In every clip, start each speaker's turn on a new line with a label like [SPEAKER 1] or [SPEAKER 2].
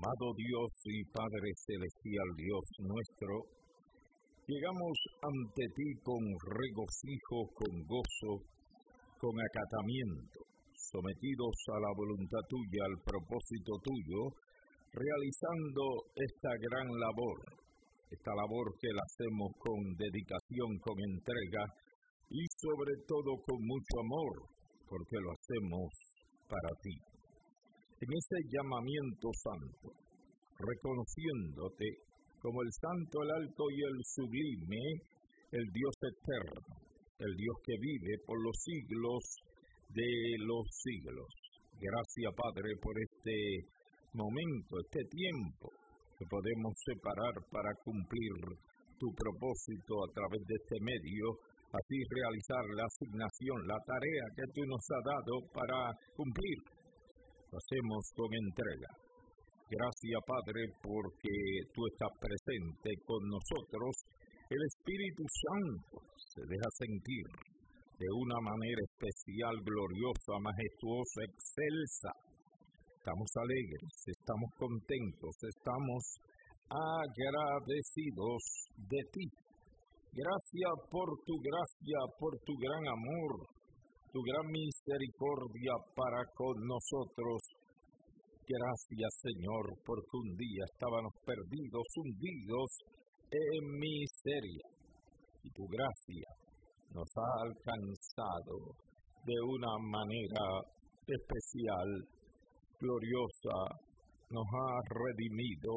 [SPEAKER 1] Amado Dios y Padre Celestial, Dios nuestro, llegamos ante ti con regocijo, con gozo, con acatamiento, sometidos a la voluntad tuya, al propósito tuyo, realizando esta gran labor, que la hacemos con dedicación, con entrega y sobre todo con mucho amor, porque lo hacemos para ti. En ese llamamiento santo, reconociéndote como el santo, el alto y el sublime, el Dios eterno, el Dios que vive por los siglos de los siglos. Gracias, Padre, por este momento, este tiempo que podemos separar para cumplir tu propósito a través de este medio, así realizar la asignación, la tarea que tú nos has dado para cumplir. Lo hacemos con entrega. Gracias, Padre, porque tú estás presente con nosotros. El Espíritu Santo se deja sentir de una manera especial, gloriosa, majestuosa, excelsa. Estamos alegres, estamos contentos, estamos agradecidos de ti. Gracias por tu gracia, por tu gran amor, tu gran misericordia para con nosotros. Gracias, Señor, porque un día estábamos perdidos, hundidos en miseria. Y tu gracia nos ha alcanzado de una manera especial, gloriosa, nos ha redimido,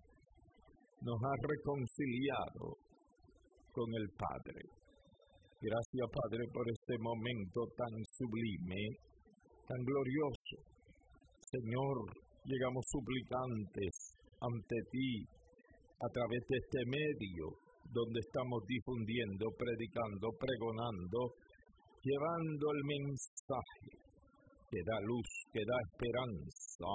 [SPEAKER 1] nos ha reconciliado con el Padre. Gracias, Padre, por este momento tan sublime, tan glorioso. Señor, llegamos suplicantes ante ti a través de este medio donde estamos difundiendo, predicando, pregonando, llevando el mensaje que da luz, que da esperanza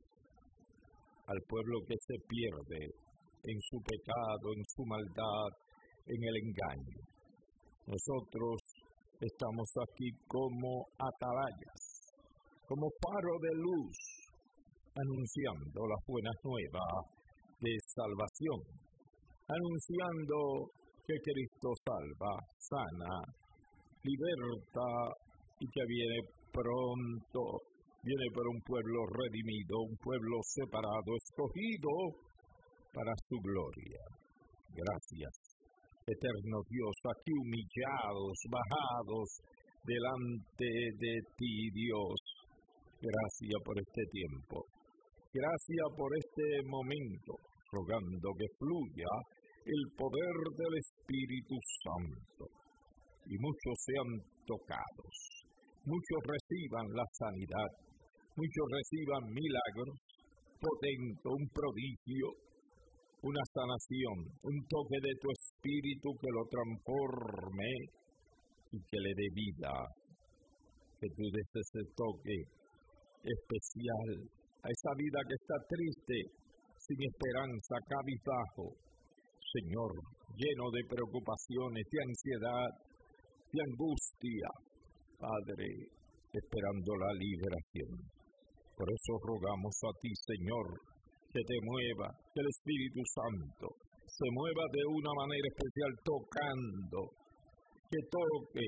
[SPEAKER 1] al pueblo que se pierde en su pecado, en su maldad, en el engaño. Nosotros estamos aquí como atalayas, como faro de luz, anunciando las buenas nuevas de salvación, anunciando que Cristo salva, sana, liberta y que viene pronto, viene por un pueblo redimido, un pueblo separado, escogido para su gloria. Gracias, eterno Dios, aquí humillados, bajados delante de ti, Dios. Gracias por este tiempo. Gracias por este momento, rogando que fluya el poder del Espíritu Santo y muchos sean tocados, muchos reciban la sanidad, muchos reciban milagros, potente, un prodigio, una sanación, un toque de tu Espíritu que lo transforme y que le dé vida, que tú des ese toque especial a esa vida que está triste, sin esperanza, cabizbajo, Señor, lleno de preocupaciones, de ansiedad, de angustia, Padre, esperando la liberación. Por eso rogamos a ti, Señor, que te mueva, que el Espíritu Santo se mueva de una manera especial, tocando, que toque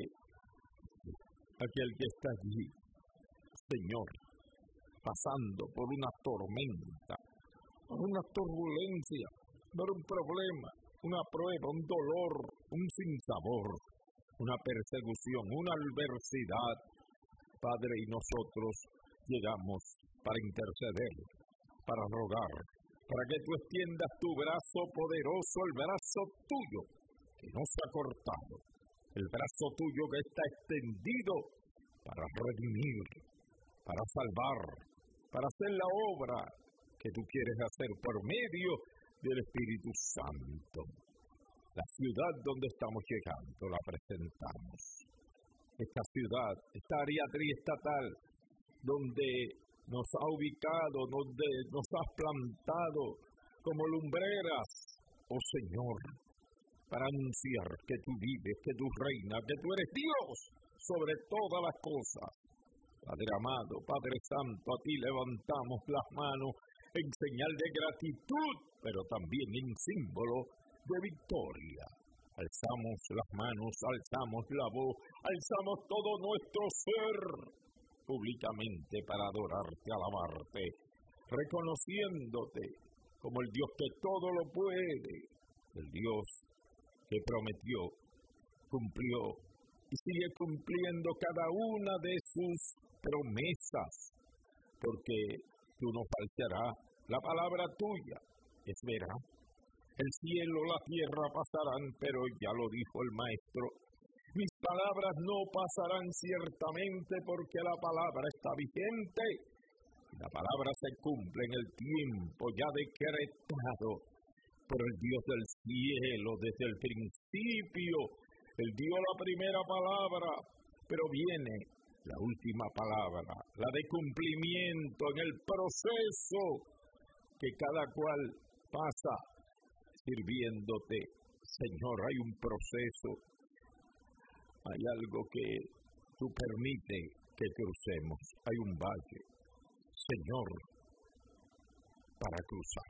[SPEAKER 1] aquel que está allí, Señor, pasando por una tormenta, por una turbulencia, por un problema, una prueba, un dolor, un sinsabor, una persecución, una adversidad. Padre, y nosotros llegamos para interceder, para rogar, para que tú extiendas tu brazo poderoso, el brazo tuyo, que no se ha cortado, el brazo tuyo que está extendido para redimir, para salvar, para hacer la obra que tú quieres hacer por medio del Espíritu Santo. La ciudad donde estamos llegando la presentamos. Esta ciudad, esta área triestatal, donde nos ha ubicado, donde nos has plantado como lumbreras, oh Señor, para anunciar que tú vives, que tú reinas, que tú eres Dios sobre todas las cosas. Padre amado, Padre Santo, a ti levantamos las manos en señal de gratitud, pero también en símbolo de victoria. Alzamos las manos, alzamos la voz, alzamos todo nuestro ser públicamente para adorarte, alabarte, reconociéndote como el Dios que todo lo puede, el Dios que prometió, cumplió y sigue cumpliendo cada una de sus promesas, porque tú no faltarás, la palabra tuya es veraz. El cielo, la tierra pasarán, pero ya lo dijo el Maestro, mis palabras no pasarán ciertamente porque la palabra está vigente. La palabra se cumple en el tiempo ya decretado por el Dios del cielo desde el principio. Él dio la primera palabra, pero viene la última palabra, la de cumplimiento en el proceso que cada cual pasa sirviéndote. Señor, hay un proceso, hay algo que tú permites que crucemos, hay un valle, Señor, para cruzar.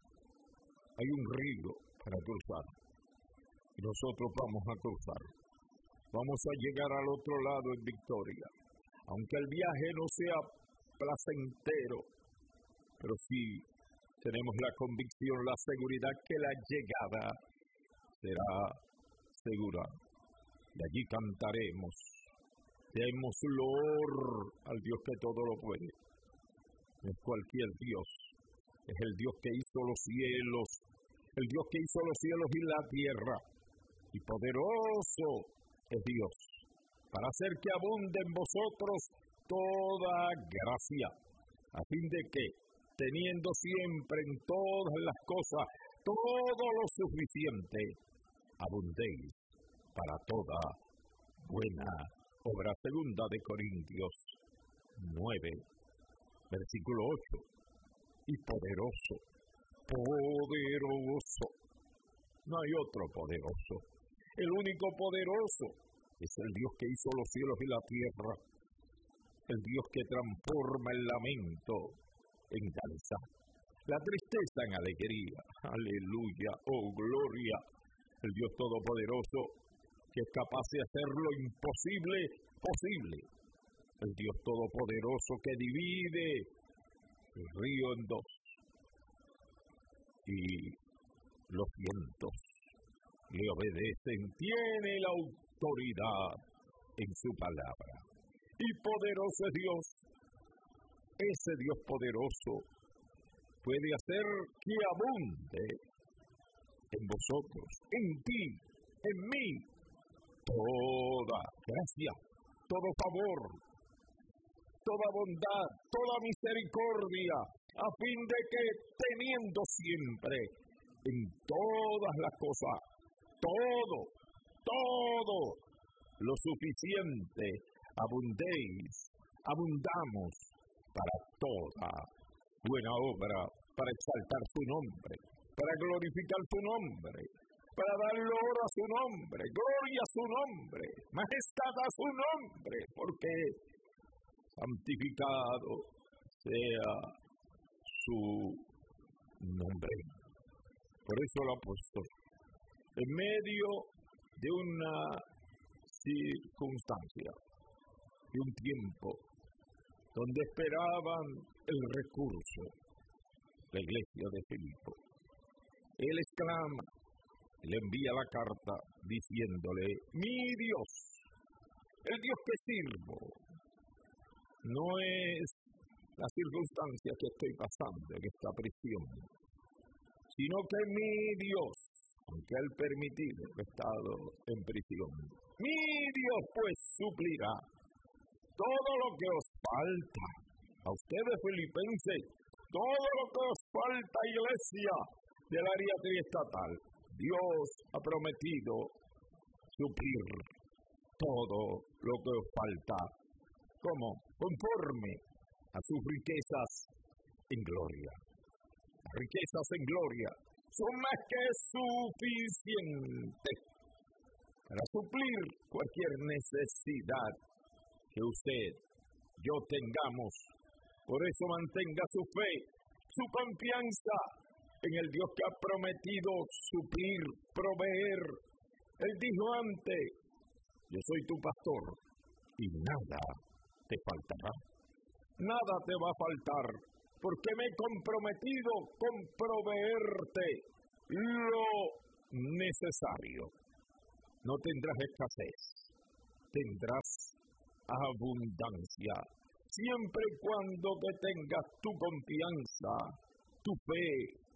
[SPEAKER 1] Hay un río para cruzar y nosotros vamos a cruzar. Vamos a llegar al otro lado en victoria, aunque el viaje no sea placentero, pero sí tenemos la convicción, la seguridad que la llegada será segura. Y allí cantaremos, demos loor al Dios que todo lo puede. No es cualquier Dios, es el Dios que hizo los cielos, el Dios que hizo los cielos y la tierra. Y poderoso es Dios, para hacer que abunde en vosotros toda gracia, a fin de que, teniendo siempre en todas las cosas todo lo suficiente, abundéis para toda buena obra. Segunda de Corintios 9, versículo 8. Y poderoso, poderoso. No hay otro poderoso. El único poderoso es el Dios que hizo los cielos y la tierra. El Dios que transforma el lamento en danza, la tristeza en alegría. Aleluya, oh gloria. El Dios todopoderoso que es capaz de hacer lo imposible posible. El Dios todopoderoso que divide el río en dos y los vientos le obedecen. Tiene la autoridad en su palabra. Y poderoso es Dios. Ese Dios poderoso puede hacer que abunde en vosotros, en ti, en mí, toda gracia, todo favor, toda bondad, toda misericordia, a fin de que teniendo siempre en todas las cosas, todo lo suficiente, abundamos para toda buena obra, para exaltar su nombre, para glorificar su nombre, para dar honor a su nombre, gloria a su nombre, majestad a su nombre, porque santificado sea su nombre. Por eso el apóstol, en medio de una circunstancia, de un tiempo, donde esperaban el recurso, la iglesia de Filipo, él exclama, le envía la carta diciéndole, mi Dios, el Dios que sirvo, no es la circunstancia que estoy pasando en esta prisión, sino que mi Dios, aunque Él permitido que he estado en prisión, mi Dios pues suplirá todo lo que os falta. A ustedes filipenses, todo lo que os falta, iglesia del área triestatal, Dios ha prometido suplir todo lo que os falta. ¿Cómo? Conforme a sus riquezas en gloria. Las riquezas en gloria son más que suficientes para suplir cualquier necesidad que usted, yo tengamos. Por eso mantenga su fe, su confianza en el Dios que ha prometido suplir, proveer. Él dijo antes, yo soy tu pastor y nada te faltará. Nada te va a faltar, porque me he comprometido con proveerte lo necesario. No tendrás escasez, tendrás abundancia. Siempre y cuando te tengas tu confianza, tu fe,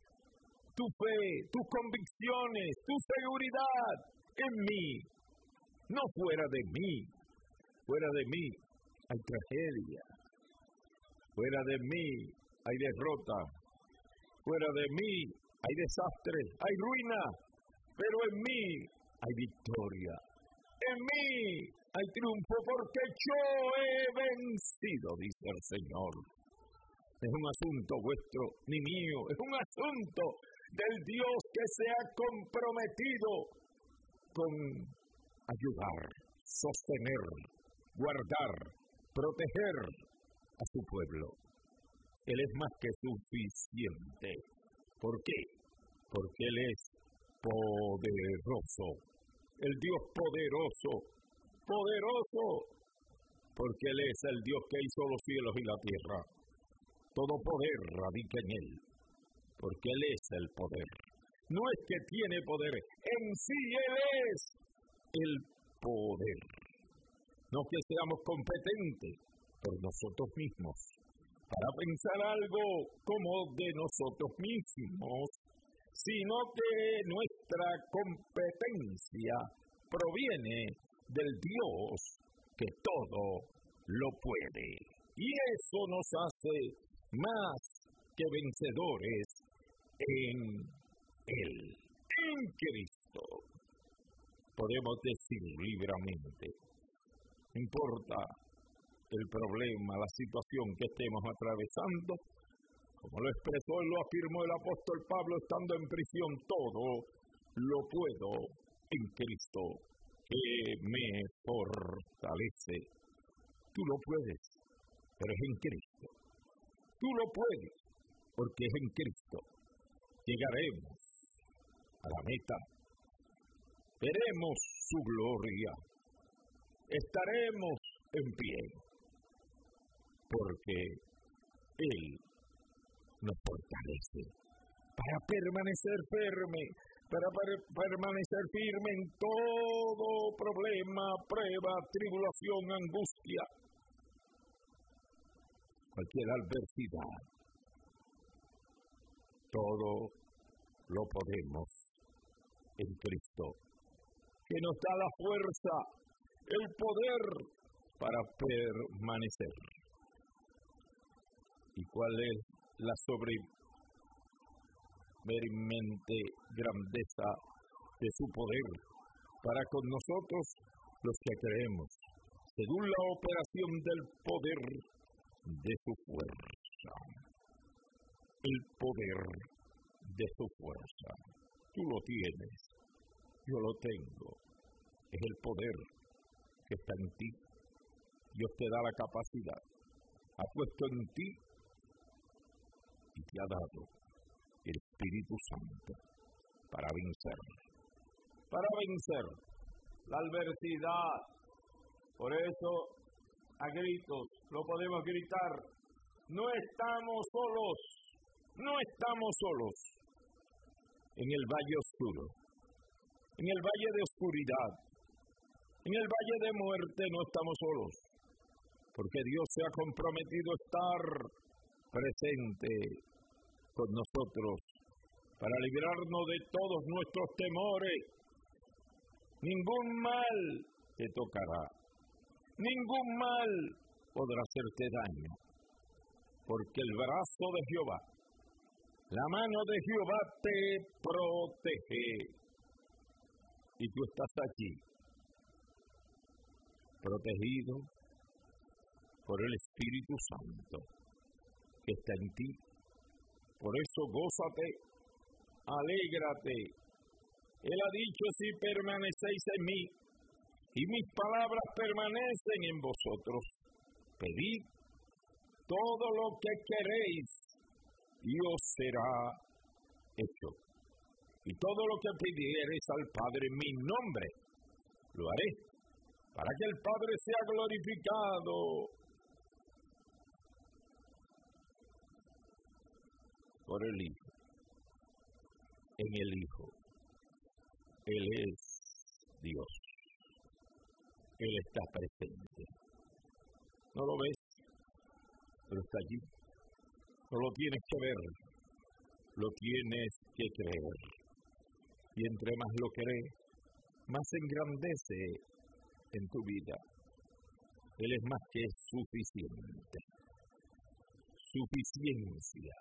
[SPEAKER 1] tus convicciones, tu seguridad en mí, no fuera de mí. Fuera de mí hay tragedia, fuera de mí hay derrota, fuera de mí hay desastre, hay ruina, pero en mí hay victoria. En mí hay triunfo porque yo he vencido, dice el Señor. Es un asunto vuestro ni mío, es un asunto del Dios que se ha comprometido con ayudar, sostener, guardar, proteger a su pueblo. Él es más que suficiente. ¿Por qué? Porque Él es poderoso. El Dios poderoso, porque Él es el Dios que hizo los cielos y la tierra. Todo poder radica en Él, porque Él es el poder. No es que tiene poder, en sí Él es el poder. No que seamos competentes por nosotros mismos para pensar algo como de nosotros mismos, sino que nuestra competencia proviene del Dios que todo lo puede. Y eso nos hace más que vencedores en Él, en Cristo. Podemos decir libremente, no importa el problema, la situación que estemos atravesando, como lo expresó y lo afirmó el apóstol Pablo estando en prisión, todo lo puedo en Cristo que me fortalece. Tú lo puedes, pero es en Cristo. Tú lo puedes, porque es en Cristo. Llegaremos a la meta. Veremos su gloria. Estaremos en pie, porque Él nos fortalece para permanecer firme, para permanecer firme en todo problema, prueba, tribulación, angustia, cualquier adversidad. Todo lo podemos en Cristo, que nos da la fuerza, el poder para permanecer. ¿Y cuál es la sobremente grandeza de su poder para con nosotros los que creemos, según la operación del poder de su fuerza? El poder de su fuerza. Tú lo tienes, yo lo tengo. Es el poder que está en ti. Dios te da la capacidad, ha puesto en ti y te ha dado el Espíritu Santo para vencer la adversidad. Por eso, a gritos, lo podemos gritar, no estamos solos en el valle oscuro, en el valle de oscuridad, en el valle de muerte no estamos solos, porque Dios se ha comprometido a estar presente con nosotros para librarnos de todos nuestros temores. Ningún mal te tocará, ningún mal podrá hacerte daño, porque el brazo de Jehová, la mano de Jehová te protege, y tú estás allí, protegido por el Espíritu Santo que está en ti. Por eso gózate, alégrate. Él ha dicho, si permanecéis en mí y mis palabras permanecen en vosotros, pedid todo lo que queréis y os será hecho. Y todo lo que pidiereis al Padre en mi nombre, lo haré, para que el Padre sea glorificado por el Hijo. En el Hijo. Él es Dios. Él está presente. ¿No lo ves? Pero está allí. No lo tienes que ver. Lo tienes que creer. Y entre más lo crees, más se engrandece en tu vida. Él es más que suficiente. Suficiencia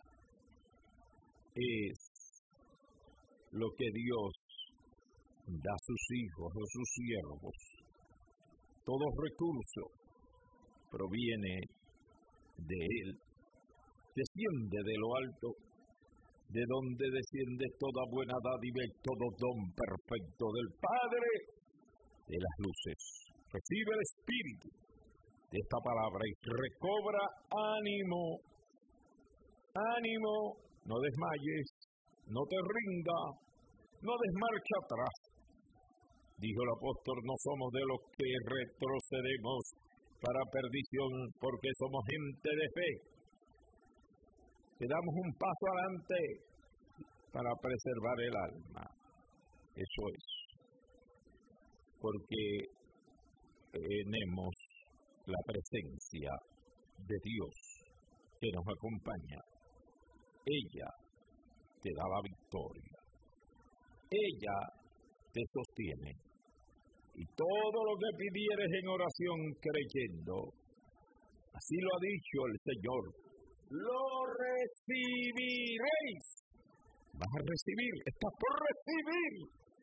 [SPEAKER 1] es lo que Dios da a sus hijos o sus siervos. Todo recurso proviene de Él, desciende de lo alto, de donde desciende toda buena dádiva y todo don perfecto del Padre de las luces. Recibe el espíritu de esta palabra y recobra ánimo. Ánimo, no desmayes, no te rinda, no des marcha atrás. Dijo el apóstol, no somos de los que retrocedemos para perdición, porque somos gente de fe. Que damos un paso adelante para preservar el alma. Eso es. Porque tenemos la presencia de Dios que nos acompaña. Ella te da la victoria. Ella te sostiene. Y todo lo que pidieres en oración creyendo, así lo ha dicho el Señor, lo recibiréis. Vas a recibir, estás por recibir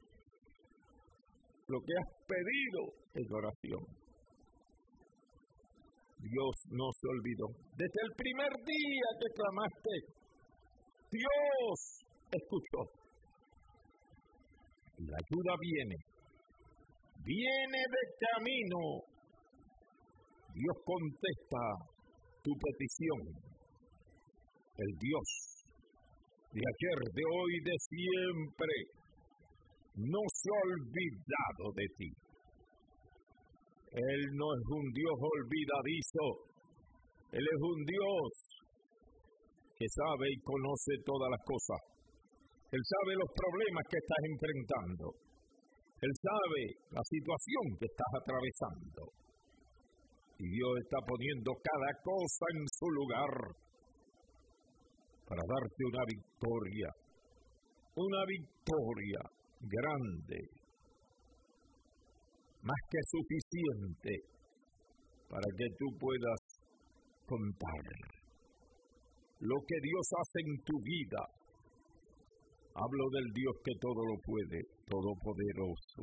[SPEAKER 1] lo que has pedido en oración. Dios no se olvidó. Desde el primer día que clamaste, Dios escuchó. Y la ayuda viene de camino. Dios contesta tu petición. El Dios de ayer, de hoy, de siempre, no se ha olvidado de ti. Él no es un Dios olvidadizo. Él es un Dios que sabe y conoce todas las cosas. Él sabe los problemas que estás enfrentando. Él sabe la situación que estás atravesando. Y Dios está poniendo cada cosa en su lugar para darte una victoria grande, más que suficiente para que tú puedas contar lo que Dios hace en tu vida. Hablo del Dios que todo lo puede, todopoderoso.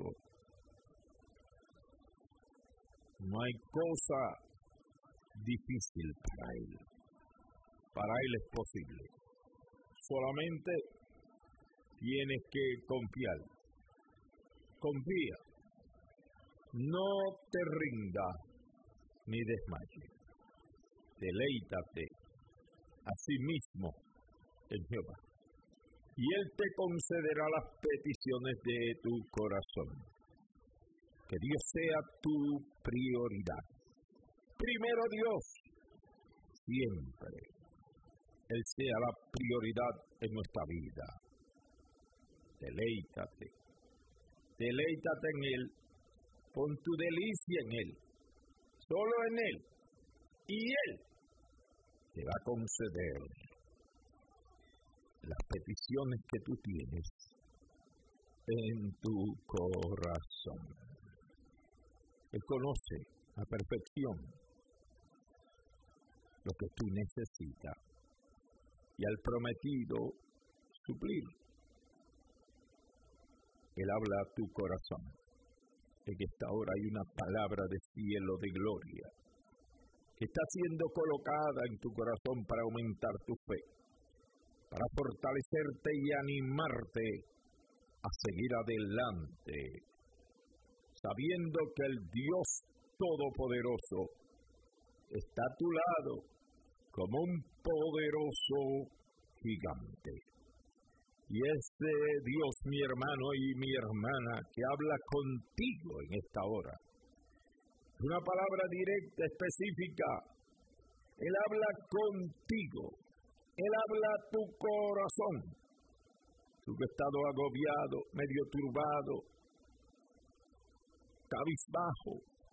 [SPEAKER 1] No hay cosa difícil para Él. Para Él es posible. Solamente tienes que confiar. Confía. No te rindas ni desmayes. Deleítate a sí mismo en Jehová. Y Él te concederá las peticiones de tu corazón. Que Dios sea tu prioridad. Primero Dios, siempre. Él sea la prioridad en nuestra vida. Deleítate. Deleítate en Él. Pon tu delicia en Él. Solo en Él. Y Él te va a conceder las peticiones que tú tienes en tu corazón. Él conoce a perfección lo que tú necesitas y al prometido suplir. Él habla a tu corazón. En esta hora hay una palabra de cielo de gloria que está siendo colocada en tu corazón para aumentar tu fe, para fortalecerte y animarte a seguir adelante, sabiendo que el Dios Todopoderoso está a tu lado como un poderoso gigante. Y ese Dios, mi hermano y mi hermana, que habla contigo en esta hora, es una palabra directa, específica. Él habla contigo. Él habla a tu corazón. Tú que has estado agobiado, medio turbado, cabizbajo,